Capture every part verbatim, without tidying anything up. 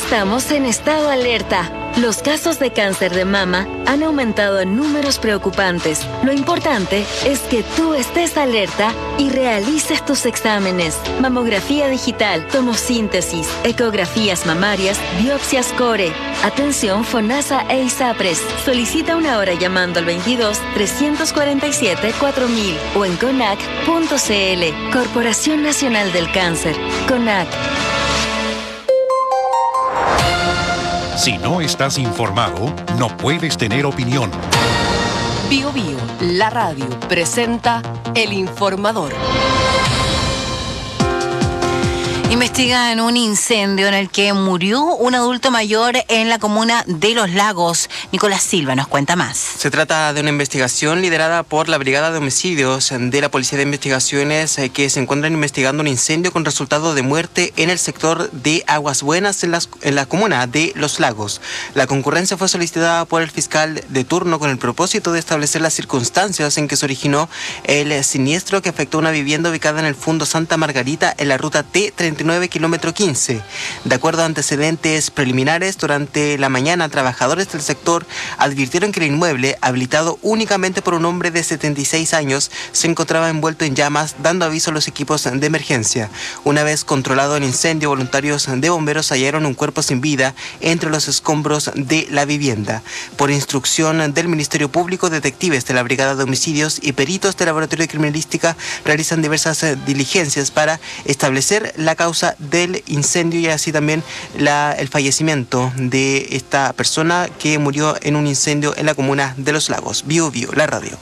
Estamos en estado alerta. Los casos de cáncer de mama han aumentado en números preocupantes. Lo importante es que tú estés alerta y realices tus exámenes. Mamografía digital, tomosíntesis, ecografías mamarias, biopsias core. Atención FONASA e ISAPRES. Solicita una hora llamando al veintidós, trescientos cuarenta y siete, cuatro mil o en conac punto cl. Corporación Nacional del Cáncer. CONAC. Si no estás informado, no puedes tener opinión. Bio Bio, la radio, presenta El Informador. Investigan un incendio en el que murió un adulto mayor en la comuna de Los Lagos. Nicolás Silva nos cuenta más. Se trata de una investigación liderada por la Brigada de Homicidios de la Policía de Investigaciones que se encuentran investigando un incendio con resultado de muerte en el sector de Aguas Buenas en, las, en la comuna de Los Lagos. La concurrencia fue solicitada por el fiscal de turno con el propósito de establecer las circunstancias en que se originó el siniestro que afectó una vivienda ubicada en el Fundo Santa Margarita en la ruta T treinta y nueve, kilómetro quince. De acuerdo a antecedentes preliminares, durante la mañana, trabajadores del sector advirtieron que el inmueble, habilitado únicamente por un hombre de setenta y seis años, se encontraba envuelto en llamas, dando aviso a los equipos de emergencia. Una vez controlado el incendio, voluntarios de bomberos hallaron un cuerpo sin vida entre los escombros de la vivienda. Por instrucción del Ministerio Público, detectives de la Brigada de Homicidios y peritos del Laboratorio de Criminalística realizan diversas diligencias para establecer la causa del incendio y así también la, el fallecimiento de esta persona que murió en un incendio en la comuna de Los Lagos. Bio Bio, la radio.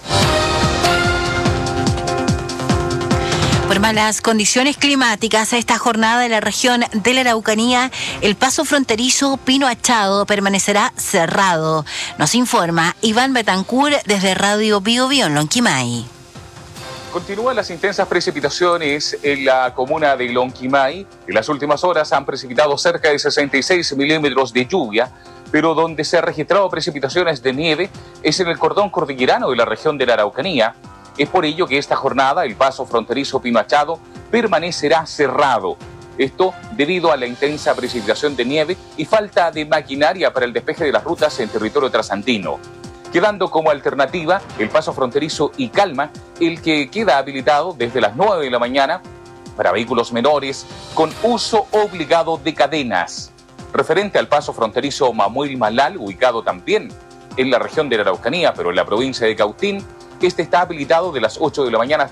Por malas condiciones climáticas, a esta jornada en la región de la Araucanía, el paso fronterizo Pino Achado permanecerá cerrado. Nos informa Iván Betancourt desde Radio Bio Bio en Lonquimay. Continúan las intensas precipitaciones en la comuna de Lonquimay. En las últimas horas han precipitado cerca de sesenta y seis milímetros de lluvia, pero donde se han registrado precipitaciones de nieve es en el cordón cordillerano de la región de la Araucanía. Es por ello que esta jornada el paso fronterizo Pino Achado permanecerá cerrado. Esto debido a la intensa precipitación de nieve y falta de maquinaria para el despeje de las rutas en territorio trasandino. Quedando como alternativa el paso fronterizo Icalma, el que queda habilitado desde las nueve de la mañana para vehículos menores con uso obligado de cadenas. Referente al paso fronterizo Mamuil Malal, ubicado también en la región de la Araucanía, pero en la provincia de Cautín, este está habilitado de las ocho de la mañana